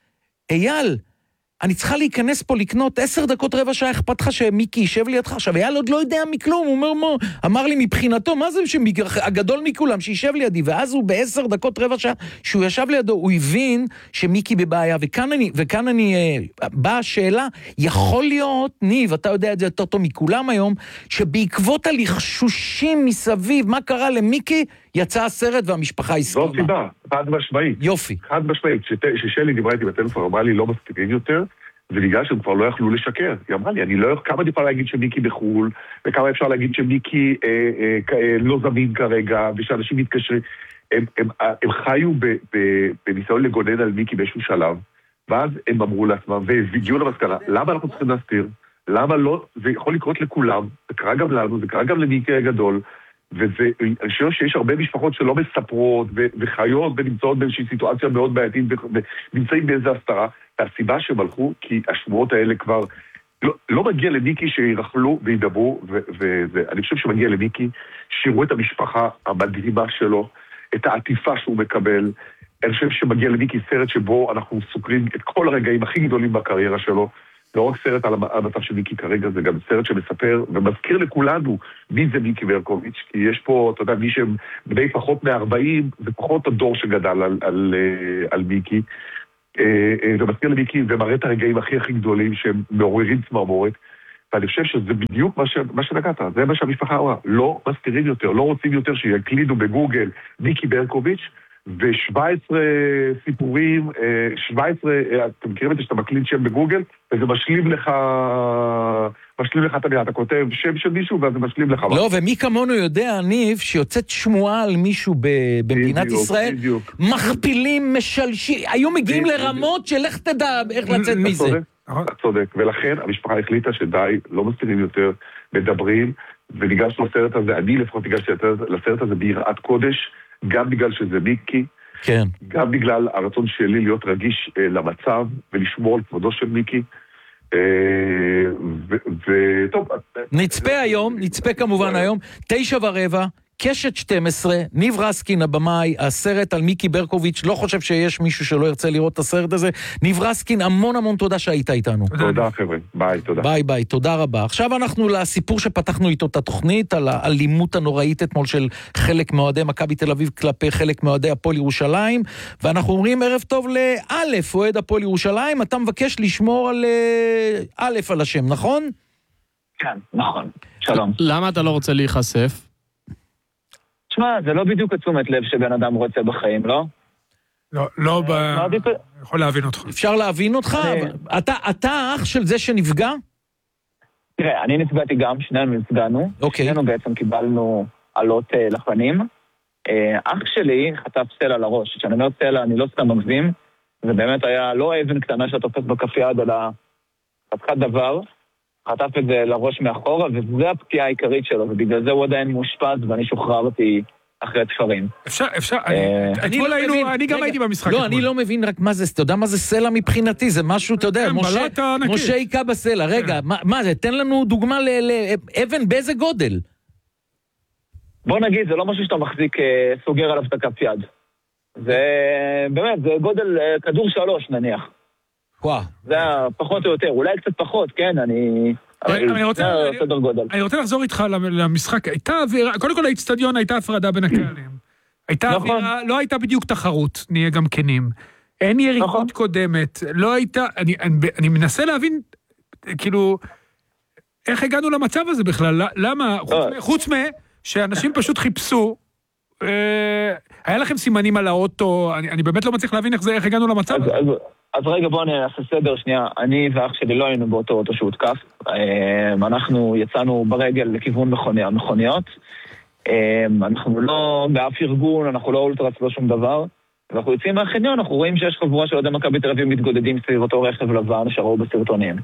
אייל, אני צריכה להיכנס פה לקנות עשר דקות רבע שעה, אכפת לך שמיקי יישב לידך. עכשיו, אייל עוד לא יודע מכלום, הוא אומר, מה? אמר לי מבחינתו, מה זה הגדול מכולם, שישב לידי, ואז הוא בעשר דקות רבע שעה, שהוא ישב לידו, הוא הבין שמיקי בבעיה, וכאן אני, וכאן אני, אה, באה השאלה, יכול להיות, ניב, אתה יודע את זה יותר טוב מכולם היום, שבעקבות הלחשושים מסביב, מה קרה למיקי, יצא הסרט והמשפחה הסכימה. זאת סיבה, חד משמעית. יופי. חד משמעית, ששלי דיברה איתי בטלפון, אמרה לי לא מסכימים יותר, זה בגלל שהם כבר לא יכלו לשקר. היא אמרה לי, אני לא יכול, כמה אני יכולה להגיד שמיקי בחול, וכמה אפשר להגיד שמיקי אה, אה, אה, לא זמין כרגע, ושאנשים מתקשרים. הם, הם, הם חיו ב, ב, בניסיון לגונן על מיקי באיזשהו שלב, ואז הם אמרו לעצמם, והגיעו למסקנה, למה אנחנו צריכים להסתיר? למה לא? זה יכול לקרות לכולם, זה קרה גם לנו, זה קרה גם למיקי הגדול, וזה, אני חושב שיש הרבה משפחות שלא מספרות ו- וחיות ונמצאות באיזושהי סיטואציה מאוד בעייתית ונמצאים באיזה הסתרה, והסיבה שהם הלכו, כי השמועות האלה כבר לא, לא מגיע למיקי שירחלו וידברו, ואני חושב שמגיע למיקי שיראו את המשפחה המדהימה שלו, את העטיפה שהוא מקבל. אני חושב שמגיע למיקי סרט שבו אנחנו סוקרים את כל הרגעים הכי גדולים בקריירה שלו, לא רק סרט על המצב של מיקי כרגע, זה גם סרט שמספר ומזכיר לכולנו מי זה מיקי ברקוביץ', כי יש פה, אתה יודע, מי שהם בני פחות מ-ארבעים, זה פחות הדור שגדל על, על, על מיקי, ומזכיר למיקי ומראה את הרגעים הכי הכי גדולים שהם מעוררים צמרמורת, ואני חושב שזה בדיוק מה, ש, מה שנגעת, זה מה שהמשפחה אמרה, לא מזכירים יותר, לא רוצים יותר שיקלידו בגוגל מיקי ברקוביץ', ו-שבע עשרה סיפורים, שבע עשרה, אתם מכירים את זה שאתה מקליד שם בגוגל, וזה משלים לך, משלים לך את המילה, אתה כותב שם של מישהו, ואז זה משלים לך. לא, ומי כמונו יודע, ניב, שיוצאת שמועה על מישהו במדינת ישראל, מכפילים, משלשים, היו מגיעים לרמות של איך תדע איך לצאת מזה. אתה צודק, ולכן המשפחה החליטה שדי, לא מסתירים יותר, מדברים, וניגשנו לסרט הזה, אני לפחות ניגשתי לסרט הזה ביראת קודש, גם בגלל שזה מיקי, כן. גם בגלל הרצון שלי להיות רגיש אה, למצב ולשמור על כבודו של מיקי. אה, וטוב. נצפה היום, נצפה כמובן היום, תשע ורבע, קשת שתים עשרה, ניב רסקין הבמאי, הסרט על מיקי ברקוביץ', לא חושב שיש מישהו שלא ירצה לראות את הסרט הזה. ניב רסקין, המון המון תודה שהיית איתנו. תודה חבר'ה, ביי, תודה. ביי ביי, תודה רבה. עכשיו אנחנו לסיפור שפתחנו איתו את התוכנית, על האלימות הנוראית אתמול של חלק מאוהדי מכבי תל אביב כלפי חלק מאוהדי הפועל ירושלים, ואנחנו אומרים ערב טוב לאלף, אוהד הפועל ירושלים, אתה מבקש לשמור על אלף על השם, נכון? כן, נכון. שלום. למה אתה לא רוצה להיחשף? תשמע, זה לא בדיוק תשומת לב שבן אדם רוצה בחיים, לא? לא, לא, אני יכול להבין אותך. אפשר להבין אותך? אתה האח של זה שנפגע? תראה, אני נפגעתי גם, שנינו נפגענו. שנינו בעצם קיבלנו עלות לפנים. אח שלי חטף סלע לראש. כשאני אומר סלע, אני לא סתם מגזים. זה באמת היה לא אבן קטנה שתופס בכף יד, אלא חתיכת דבר. חטף את זה לראש מאחורה, וזו הפגיעה העיקרית שלו, ובגלל זה הוא עדיין מושפט, ואני שוחררתי אחרי תפרים. אפשר, אפשר, אני גם הייתי במשחק. לא, אני לא מבין רק מה זה, אתה יודע מה זה סלע מבחינתי, זה משהו, אתה יודע, משה עיקה בסלע, רגע, מה זה, תן לנו דוגמה לאבן באיזה גודל? בוא נגיד, זה לא משהו שאתה מחזיק, סוגר עליו את הכף יד. זה, באמת, זה גודל כדור שלוש נניח. וואו. זה פחות או יותר, אולי קצת פחות, כן, אני... אני רוצה לחזור איתך למשחק, הייתה אווירה, קודם כל האצטדיון הייתה הפרדה בין הקהלים. הייתה אווירה, לא הייתה בדיוק תחרות, נהיה גם כנים. אין יריבות קודמת, לא הייתה, אני מנסה להבין, כאילו, איך הגענו למצב הזה בכלל, למה, חוץ מה, שאנשים פשוט חיפשו, היה לכם סימנים על האוטו, אני באמת לא מצליח להבין איך הגענו למצב הזה. אז רגע בוא נעשה סדר שנייה, אני ואח שלי לא היינו באותו אוטו שהותקף, אנחנו יצאנו ברגל לכיוון מכוניות, אנחנו לא באף ארגון, אנחנו לא אולטרס, לא שום דבר, ואנחנו יוצאים מהחניון, אנחנו רואים שיש חבורה של אוהדי מכבי תל אביב מתגודדים סביב אותו רכב לבן שראו בסרטונים.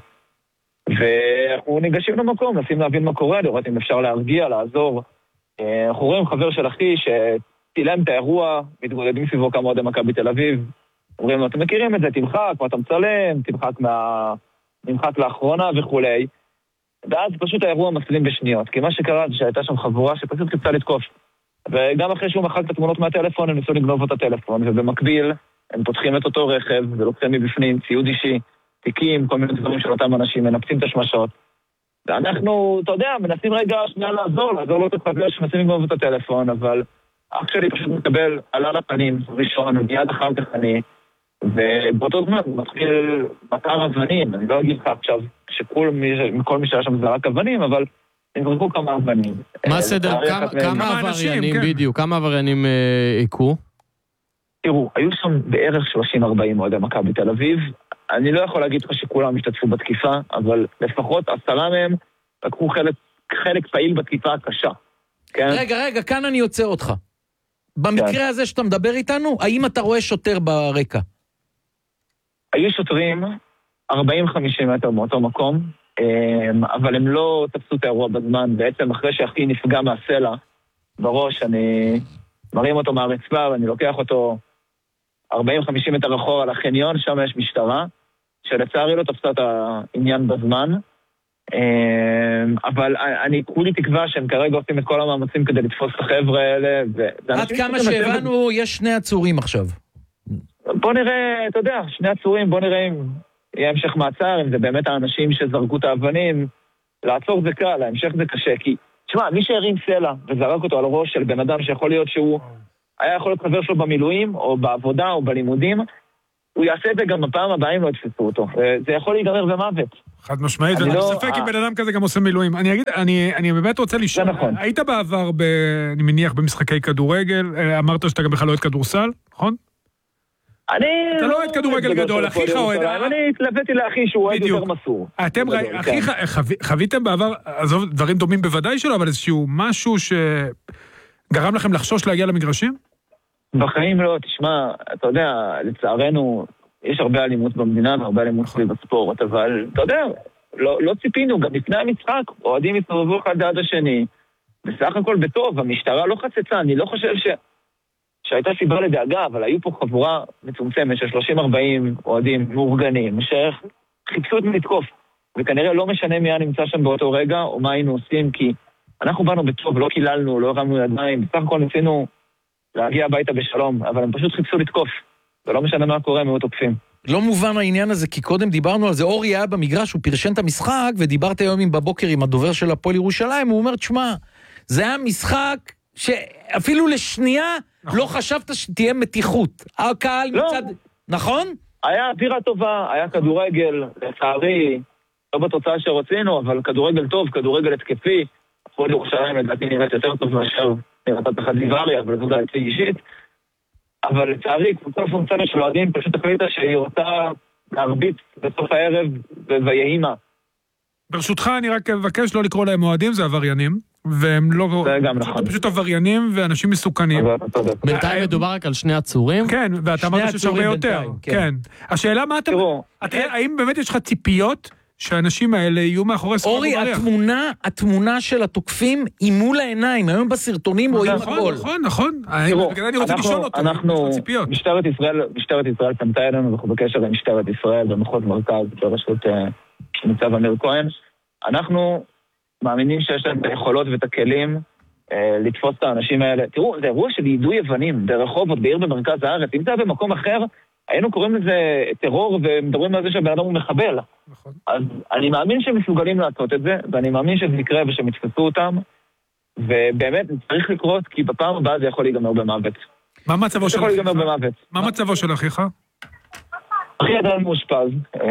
ואנחנו ניגשים למקום, נסים להבין מה קורה, לראות אם אפשר להרגיע, לעזור. אנחנו רואים חבר של אחי שצילם את האירוע, מתגודדים סביבו כמה אוהדי מכבי תל אביב, אומרים לו, אתם מכירים את זה, תמחק, מה אתה מצלם, תמחק מה... נמחק לאחרונה וכולי. ואז פשוט האירוע מסלים בשניות, כי מה שקרה זה שהייתה שם חבורה שפשוט חיפשה לתקוף. וגם אחרי שהוא מחק את התמונות מהטלפון, הם ניסו לגנוב את הטלפון, ובמקביל הם פותחים את אותו רכב, ולוקחים מבפנים ציוד אישי, תיקים, כל מיני דברים של אותם אנשים, מנפצים את השמשות. ואנחנו, אתה יודע, מנסים רגע שנייה לעזור, לעזור לו את החבר שמנסים לגנוב את הטלפון, אבל אח שלי פשוט מקבל עלה לפנים, ראשון, מיד אחר כך אני, ובאותו זמן מתחיל מטר אבנים, אני לא אגיד לך עכשיו שכל מי שהיה שם זה רק אבנים, אבל נזרקו כמה אבנים. מה סדר, כמה עבריינים בדיוק, כמה עבריינים עיקו? תראו, היו שם בערך שלושים ארבעים אוהדי מכבי תל אביב, אני לא יכול להגיד לך שכולם השתתפו בתקיפה, אבל לפחות עשרה מהם לקחו חלק פעיל בתקיפה הקשה. רגע, רגע, כאן אני יוצא אותך. במקרה הזה שאתה מדבר איתנו, האם אתה רואה שוטר ברקע? היו שוטרים ארבעים חמישים מטר מאותו מקום, אבל הם לא תפסו את האירוע בזמן. בעצם אחרי שאחי נפגע מהסלע בראש, אני מרים אותו מהרצפה ואני לוקח אותו ארבעים חמישים מטר אחורה לחניון, שם יש משטרה, שלצערי לא תפסה את העניין בזמן. אבל אני כולי תקווה שהם כרגע עושים את כל המאמצים כדי לתפוס את החבר'ה האלה. עד כמה שהבנו, יש שני עצורים עכשיו. בוא נראה, אתה יודע, שני עצורים, בוא נראה אם יהיה המשך מעצר, אם זה באמת האנשים שזרקו את האבנים. לעצור זה קל, ההמשך זה קשה, כי, תשמע, מי שהרים סלע וזרק אותו על ראש של בן אדם שיכול להיות שהוא היה יכול להיות חבר שלו במילואים, או בעבודה, או בלימודים, הוא יעשה את זה גם בפעם הבאה אם לא יתפסו אותו. זה יכול להיגמר במוות. חד משמעית, ואני ספק אם בן אדם כזה גם עושה מילואים. אני אגיד, אני באמת רוצה לשאול, היית בעבר, אני מניח, במשחקי כדורגל, אמרת שאתה גם בכלל לא אוהד כדורסל, נכון? אני... אתה לא אוהד כדורגל גדול, אחיך אוהד... אני התלבטתי לאחי שהוא אוהד יותר מסור. אתם, אחיך, חוויתם בעבר, עזוב, דברים דומים בוודאי שלו, אבל איזשהו משהו שגרם לכם לחשוש להגיע למגרשים? בחיים לא, תשמע, אתה יודע, לצערנו, יש הרבה אלימות במדינה והרבה אלימות סביב הספורט, אבל אתה יודע, לא, לא ציפינו, גם לפני המשחק, אוהדים התנובבו אחד עד השני, בסך הכל בטוב, המשטרה לא חצצה, אני לא חושב ש... שהייתה סיבה לדאגה, אבל היו פה חבורה מצומצמת של שלושים ארבעים אוהדים מאורגנים, שחיפשו את מלתקוף, וכנראה לא משנה מי נמצא שם באותו רגע, או מה היינו עושים, כי אנחנו באנו בטוב, לא קיללנו, לא הרמנו ידיים, בסך הכל ניסינו להגיע הביתה בשלום, אבל הם פשוט חיפשו לתקוף, ולא משנה מה קורה, הם היו תוקפים. לא מובן העניין הזה, כי קודם דיברנו על זה, אורי היה במגרש, הוא פרשן את המשחק, ודיברת היום עם בבוקר עם הדובר של הפועל ירושלים, הוא אומר, תשמע, זה היה משחק שאפילו לשנייה לא חשבת שתהיה מתיחות. הקהל מצד... נכון? היה אווירה טובה, היה כדורגל, לצערי, לא בתוצאה שרצינו, אבל כדורגל טוב, כדורגל התקפי, הפועל ירושלים לדעתי נראית יותר טוב מאשר נראתה תחת דיברי, אבל זו דעתי אישית. אבל לצערי, קבוצה פונקציונית של אוהדים פשוט החליטה שהיא רוצה להרביץ בסוף הערב ויהימה. ברשותך אני רק מבקש לא לקרוא להם אוהדים, זה עבריינים, והם לא... זה גם נכון. פשוט עבריינים ואנשים מסוכנים. בינתיים מדובר רק על שני עצורים? כן, ואתה אמרת שיש הרבה יותר. כן. השאלה מה אתה... האם באמת יש לך ציפיות שהאנשים האלה יהיו מאחורי סורג ובריח? אורי, התמונה, התמונה של התוקפים היא מול העיניים, היום בסרטונים רואים הכל. נכון, נכון. אני רוצה לשאול אותו, אנחנו, משטרת ישראל, משטרת ישראל פנתה אלינו, אנחנו בקשר עם משטרת ישראל, במחוז מרכז, ברשות ניצב אמיר כהן. אנחנו מאמינים שיש להם את היכולות ואת הכלים לתפוס את האנשים האלה. תראו, זה אירוע של יידוי אבנים ברחובות, בעיר במרכז הארץ. אם זה היה במקום אחר, היינו קוראים לזה טרור ומדברים על זה שהבן אדם הוא מחבל. נכון. אז אני מאמין שהם מסוגלים לעשות את זה, ואני מאמין שזה יקרה ושהם יתפסו אותם, ובאמת צריך לקרות, כי בפעם הבאה זה יכול להיגמר במוות. מה מצבו של אחיך? במוות. מה מצבו של אחיך? אחי עדיין מאושפז.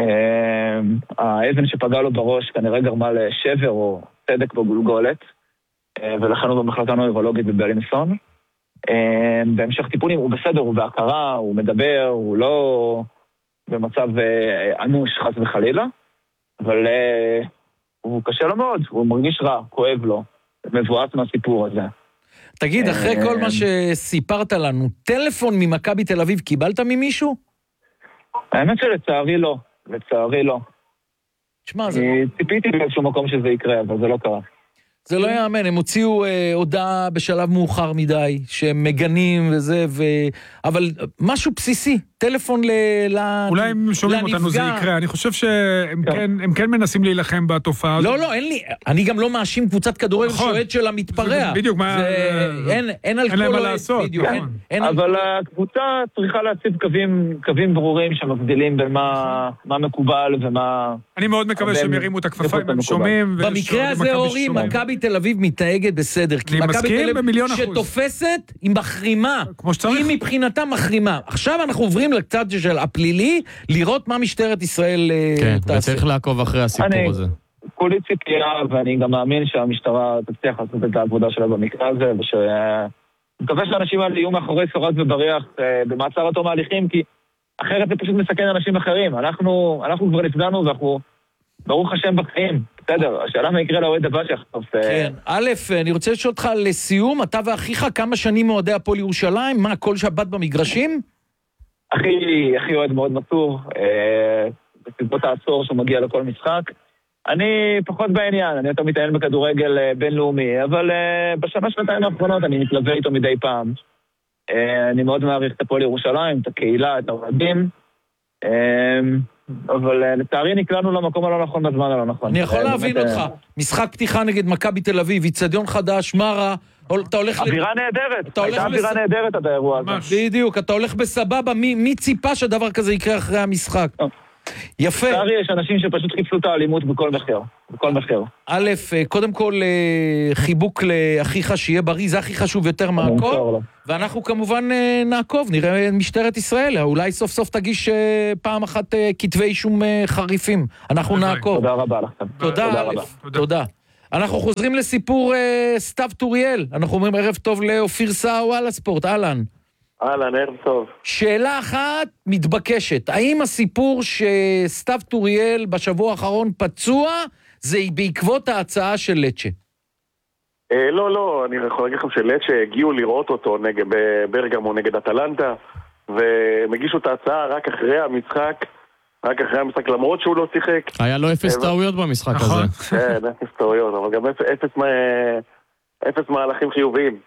האבן שפגע לו בראש כנראה גרמה לשבר או סדק בגולגולת, ולכן הוא במחלקה נוירולוגית בבלינסון. בהמשך טיפולים הוא בסדר, הוא בהכרה, הוא מדבר, הוא לא במצב אנוש חס וחלילה, אבל הוא קשה לו מאוד, הוא מרגיש רע, כואב לו, מבואס מהסיפור הזה. תגיד, אחרי כל מה שסיפרת לנו, טלפון ממכבי תל אביב קיבלת ממישהו? האמת שלצערי לא, לצערי לא. תשמע, זה... ציפיתי באיזשהו מקום שזה יקרה, אבל זה לא קרה. זה לא יאמן, הם הוציאו אה, הודעה בשלב מאוחר מדי, שהם מגנים וזה, ו... אבל משהו בסיסי, טלפון ל... אולי הם שומעים אותנו, זה יקרה. אני חושב שהם כן, הם כן מנסים להילחם בתופעה הזאת. לא, לא, אין לי, אני גם לא מאשים קבוצת כדורגל שועד שלה מתפרע. בדיוק, מה... אין, אין על כל... אין להם מה לעשות. אבל הקבוצה צריכה להציב קווים ברורים שמבדילים בין מה מקובל ומה... אני מאוד מקווה שהם ירימו את הכפפיים, הם שומעים... במקרה הזה, אורי, מכבי תל אביב מתנהגת בסדר. אני מסכים במיליון אחוז. שתופסת, היא מחרימה. היא מבחינתה מחרימה. עכשיו אנחנו עוברים לקצת של הפלילי, לראות מה משטרת ישראל כן, תעשה. וצריך לעקוב אחרי הסיפור אני, הזה. כולי ציפייה, ואני גם מאמין שהמשטרה תצליח לעשות את העבודה שלה במקרה הזה, וש... מקווה שהאנשים האלה יהיו מאחורי סורג ובריח במעצר עד תום ההליכים, כי אחרת זה פשוט מסכן אנשים אחרים. אנחנו, אנחנו כבר נפגענו, ואנחנו ברוך השם בחיים. בסדר, השאלה מה יקרה לאוהד הבא שיחטוף. כן, א', אני רוצה לשאול אותך לסיום, אתה ואחיך כמה שנים מאוהדי הפועל ירושלים? מה, כל שבת במגרשים? אחי, אחי אוהד מאוד מסור, בסביבות העשור שהוא מגיע לכל משחק. אני פחות בעניין, אני יותר מתעניין בכדורגל אה, בינלאומי, אבל אה, בשנה שנתיים האחרונות אני מתלווה איתו מדי פעם. אה, אני מאוד מעריך את הפועל ירושלים, את הקהילה, את האוהדים, אה, אבל אה, לצערי נקלענו למקום הלא נכון בזמן הלא נכון. אני יכול אה, להבין באמת, אותך, אה, משחק פתיחה נגד מכבי תל אביב, איצטדיון חדש, מה רע? אתה הולך... אווירה נהדרת, אתה הולך הייתה אווירה לס- נהדרת עד האירוע הזה. בדיוק, אתה הולך בסבבה, מי מי ציפה שדבר כזה יקרה אחרי המשחק? יפה. לצערי יש אנשים שפשוט חיפשו את האלימות בכל מחיר, בכל מחיר. א', קודם כל חיבוק לאחיך שיהיה בריא, זה הכי חשוב יותר מהכל, ואנחנו כמובן נעקוב, נראה משטרת ישראל, אולי סוף סוף תגיש פעם אחת כתבי אישום חריפים, אנחנו נעקוב. תודה רבה לכם. תודה א', תודה. אנחנו חוזרים לסיפור סתיו טוריאל, אנחנו אומרים ערב טוב לאופיר סאו על הספורט, אהלן. אהלן, ערב טוב. שאלה אחת מתבקשת, האם הסיפור שסתיו טוריאל בשבוע האחרון פצוע, זה בעקבות ההצעה של לצ'ה? אה, לא, לא, אני יכול להגיד לכם שלצ'ה הגיעו לראות אותו נגד, בברגמו נגד אטלנטה, והם הגישו את ההצעה רק אחרי המשחק, רק אחרי המשחק, למרות שהוא לא שיחק. היה לו אפס טעויות במשחק הזה. כן, אפס טעויות, אבל גם אפס, אפס, אפס מהלכים חיוביים.